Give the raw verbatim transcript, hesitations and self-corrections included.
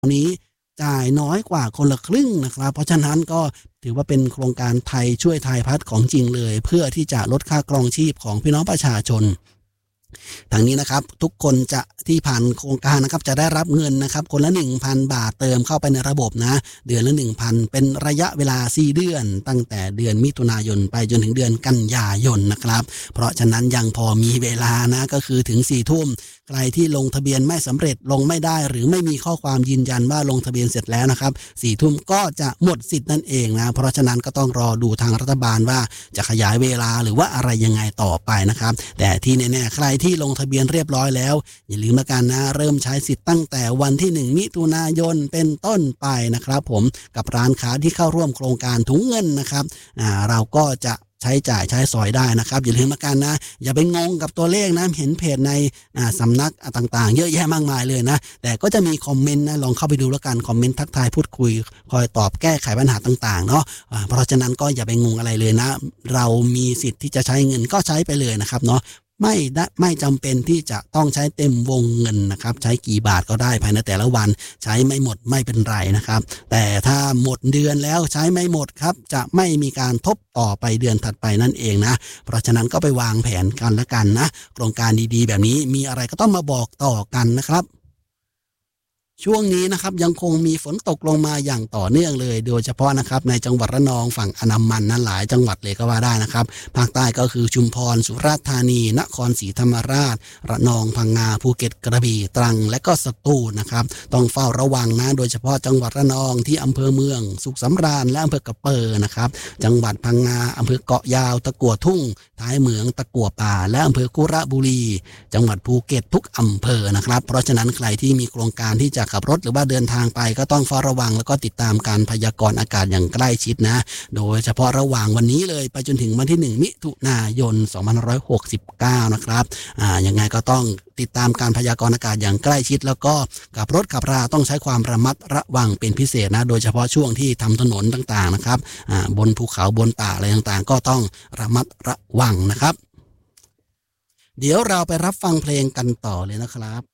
นี้จ่ายน้อยกว่าคนละครึ่งนะครับเพราะฉะนั้นก็ถือว่าเป็นโครงการไทยช่วยไทยพัฒน์ของจริงเลยเพื่อที่จะลดค่าครองชีพของพี่น้องประชาชนทางนี้นะครับทุกคนจะที่ผ่านโครงการนะครับจะได้รับเงินนะครับคนละ หนึ่งพัน บาทเติมเข้าไปในระบบนะเดือนละ หนึ่งพัน เป็นระยะเวลาสี่เดือนตั้งแต่เดือนมิถุนายนไปจนถึงเดือนกันยายนนะครับเพราะฉะนั้นยังพอมีเวลานะก็คือถึงสี่ทุ่มใครที่ลงทะเบียนไม่สำเร็จลงไม่ได้หรือไม่มีข้อความยืนยันว่าลงทะเบียนเสร็จแล้วนะครับสี่ทุ่มก็จะหมดสิทธิ์นั่นเองนะเพราะฉะนั้นก็ต้องรอดูทางรัฐบาลว่าจะขยายเวลาหรือว่าอะไรยังไงต่อไปนะครับแต่ที่แน่ๆใครที่ลงทะเบียนเรียบร้อยแล้วอย่าลืมละกันนะเริ่มใช้สิทธิ์ตั้งแต่วันที่หนึ่งมิถุนายนเป็นต้นไปนะครับผมกับร้านค้าที่เข้าร่วมโครงการถุงเงินนะครับอ่าเราก็จะใช้จ่ายใช้สอยได้นะครับอย่าลืมละกันนะอย่าไปงงกับตัวเลขนะเห็นเพจในสำนักต่างๆเยอะแยะมากมายเลยนะแต่ก็จะมีคอมเมนต์นะลองเข้าไปดูแล้วกันคอมเมนต์ทักทายพูดคุยคอยตอบแก้ไขปัญหาต่างๆเนาะเพราะฉะนั้นก็อย่าไปงงอะไรเลยนะเรามีสิทธิ์ที่จะใช้เงินก็ใช้ไปเลยนะครับเนาะไม่ไม่จำเป็นที่จะต้องใช้เต็มวงเงินนะครับใช้กี่บาทก็ได้ภายในแต่ละวันใช้ไม่หมดไม่เป็นไรนะครับแต่ถ้าหมดเดือนแล้วใช้ไม่หมดครับจะไม่มีการทบต่อไปเดือนถัดไปนั่นเองนะเพราะฉะนั้นก็ไปวางแผนกันละกันนะโครงการดีๆแบบนี้มีอะไรก็ต้องมาบอกต่อกันนะครับช่วงนี้นะครับยังคงมีฝนตกลงมาอย่างต่อเนื่องเลยโดยเฉพาะนะครับในจังหวัดระนองฝั่งอันดามันนั้นหลายจังหวัดเลยก็ว่าได้นะครับภาคใต้ก็คือชุมพรสุราษฎร์ธานีนครศรีธรรมราชระนองพังงาภูเก็ตกระบี่ตรังและก็สตูลนะครับต้องเฝ้าระวังนะโดยเฉพาะจังหวัดระนองที่อำเภอเมืองสุขสำราญและอำเภอกระเปอร์นะครับจังหวัดพังงาอำเภอเกาะยาวตะกั่วทุ่งท้ายเหมืองตะกั่วป่าและอำเภอกุระบุรีจังหวัดภูเก็ตทุกอำเภอนะครับเพราะฉะนั้นใครที่มีโครงการที่จะขับรถหรือว่าเดินทางไปก็ต้องเฝ้าระวังแล้วก็ติดตามการพยากรณ์อากาศอย่างใกล้ชิดนะโดยเฉพาะระหว่างวันนี้เลยไปจนถึงวันที่หนึ่งมิถุนายนสองพันห้าร้อยหกสิบเก้านะครับอ่ายังไงก็ต้องติดตามการพยากรณ์อากาศอย่างใกล้ชิดแล้วก็ขับรถขับราต้องใช้ความระมัดระวังเป็นพิเศษนะโดยเฉพาะช่วงที่ทำถนนต่างๆนะครับอ่าบนภูเขาบนป่าอะไรต่างๆก็ต้องระมัดระวังนะครับเดี๋ยวเราไปรับฟังเพลงกันต่อเลยนะครับ